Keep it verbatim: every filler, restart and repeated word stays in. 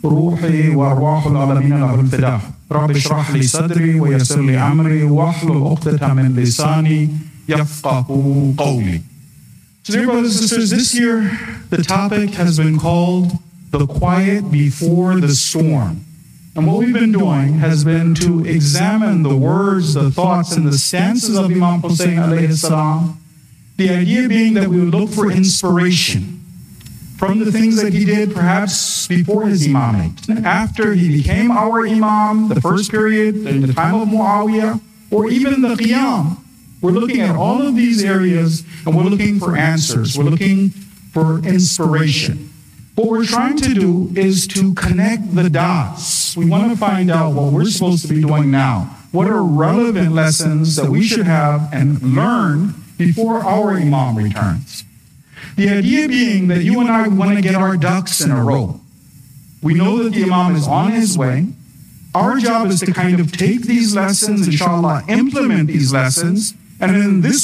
روحي وأرواح العالمين له الفداء. رب اشرح لي صدري ويسر لي أمري واحلل عقدة من لساني يفقهوا قولي. So dear brothers and sisters, this year the topic has been called the quiet before the storm. And what we've been doing has been to examine the words, the thoughts, and the stances of Imam Hussein alayhi salam. The idea being that we would look for inspiration from the things that he did perhaps before his imamate. After he became our imam, the first period, in the time of Muawiyah, or even the Qiyam. We're looking at all of these areas and we're looking for answers. We're looking for inspiration. What we're trying to do is to connect the dots. We want to find out what we're supposed to be doing now. What are relevant lessons that we should have and learn before our imam returns? The idea being that you and I want to get our ducks in a row. We know that the imam is on his way. Our job is to kind of take these lessons, inshallah, implement these lessons, and in this